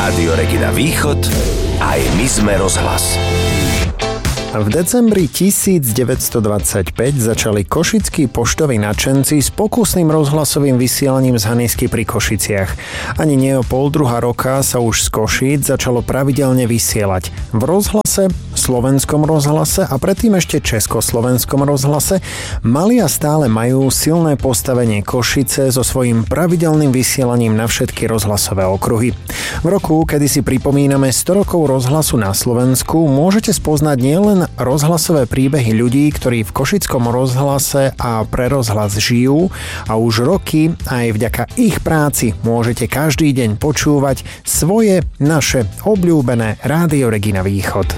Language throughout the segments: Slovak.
Rádio Regina Východ, aj my sme rozhlas. V decembri 1925 začali košickí poštoví nadšenci s pokusným rozhlasovým vysielaním z Hanysky pri Košiciach. Ani nie o pol druhá roka sa už z Košíc začalo pravidelne vysielať. V rozhlase, Slovenskom rozhlase a predtým ešte Československom rozhlase mali a stále majú silné postavenie Košice so svojím pravidelným vysielaním na všetky rozhlasové okruhy. V roku, kedy si pripomíname 100 rokov rozhlasu na Slovensku, môžete spoznať nielen rozhlasové príbehy ľudí, ktorí v košickom rozhlase a pre rozhlas žijú a už roky aj vďaka ich práci môžete každý deň počúvať svoje, naše obľúbené Rádio Regina Východ.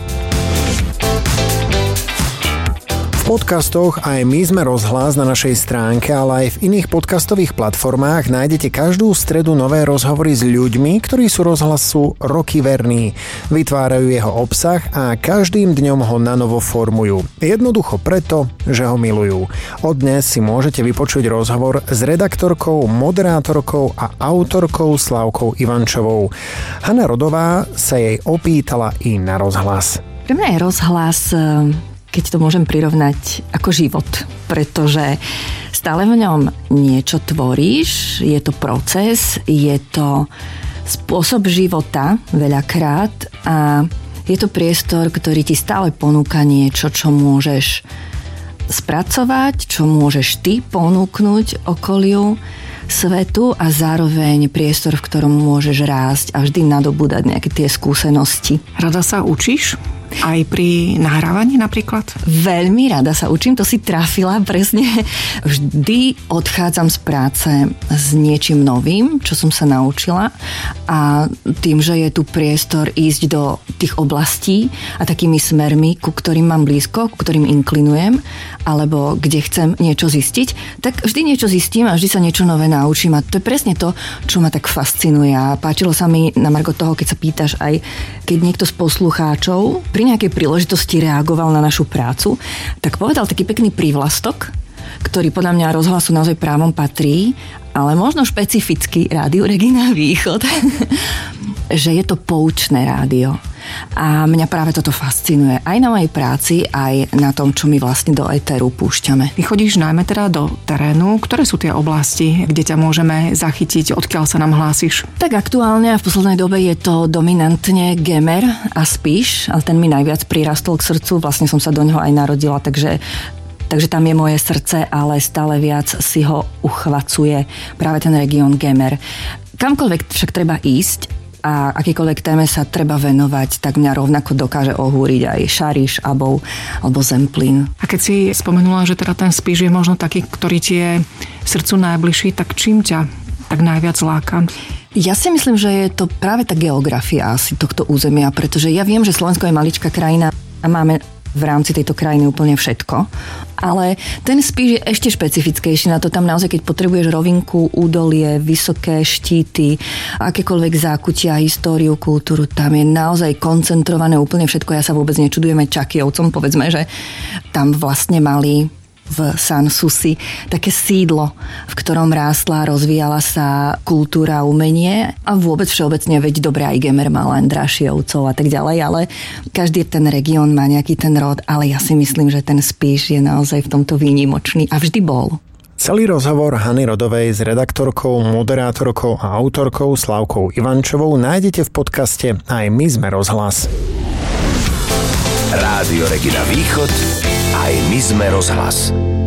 V podcastoch aj my sme rozhlas na našej stránke, ale aj v iných podcastových platformách nájdete každú stredu nové rozhovory s ľuďmi, ktorí sú rozhlasu roky verní. Vytvárajú jeho obsah a každým dňom ho nanovo formujú. Jednoducho preto, že ho milujú. Od dnes si môžete vypočuť rozhovor s redaktorkou, moderátorkou a autorkou Slávkou Ivančovou. Hana Rodová sa jej opýtala i na rozhlas. Pre mňa je rozhlas, keď to môžem prirovnať, ako život, pretože stále v ňom niečo tvoríš, je to proces, je to spôsob života veľakrát a je to priestor, ktorý ti stále ponúka niečo, čo môžeš spracovať, čo môžeš ty ponúknuť okoliu, svetu a zároveň priestor, v ktorom môžeš rásť a vždy nadobúdať nejaké tie skúsenosti. Rada sa učíš? Aj pri nahrávaní napríklad? Veľmi rada sa učím, to si trafila presne. Vždy odchádzam z práce s niečím novým, čo som sa naučila a tým, že je tu priestor ísť do tých oblastí a takými smermi, ku ktorým mám blízko, ku ktorým inklinujem, alebo kde chcem niečo zistiť, tak vždy niečo zistím a vždy sa niečo nové naučím a to je presne to, čo ma tak fascinuje a páčilo sa mi na margo toho, keď sa pýtaš aj, keď niekto z poslucháčov pri nejakej príležitosti reagoval na našu prácu, tak povedal taký pekný prívlastok, ktorý podľa mňa rozhlasu naozaj právom patrí, ale možno špecificky Rádiu Regina Východ, že je to poučné rádio. A mňa práve toto fascinuje aj na mojej práci, aj na tom, čo my vlastne do éteru púšťame. Ty chodíš najmä teda do terénu. Ktoré sú tie oblasti, kde ťa môžeme zachytiť, odkiaľ sa nám hlásiš? Tak aktuálne a v poslednej dobe je to dominantne Gemer a Spiš, ale ten mi najviac prirastol k srdcu. Vlastne som sa do neho aj narodila, takže tam je moje srdce, ale stále viac si ho uchvacuje práve ten región Gemer. Kamkoľvek však treba ísť a akýkoľvek téme sa treba venovať, tak mňa rovnako dokáže ohúriť aj Šariš, Abov alebo Zemplín. A keď si spomenula, že teda ten Spiš je možno taký, ktorý ti je srdcu najbližší, tak čím ťa tak najviac láka? Ja si myslím, že je to práve tá geografia asi tohto územia, pretože ja viem, že Slovensko je maličká krajina a máme v rámci tejto krajiny úplne všetko. Ale ten Spiš je ešte špecifickejší na to. Tam naozaj, keď potrebuješ rovinku, údolie, vysoké štíty, akékoľvek zákutia, históriu, kultúru, tam je naozaj koncentrované úplne všetko. Ja sa vôbec nečudujem aj Čakijovcom, povedzme, že tam vlastne mali v Sanssouci také sídlo, v ktorom rástla, rozvíjala sa kultúra, umenie a vôbec všeobecne, veď dobre aj Gemer mal Andrášiovcov a tak ďalej, ale každý ten región má nejaký ten rod, ale ja si myslím, že ten Spiš je naozaj v tomto výnimočný a vždy bol. Celý rozhovor Hany Rodovej s redaktorkou, moderátorkou a autorkou Slávkou Ivančovou nájdete v podcaste Aj my sme rozhlas. Rádio Regina Východ, aj my sme rozhlas.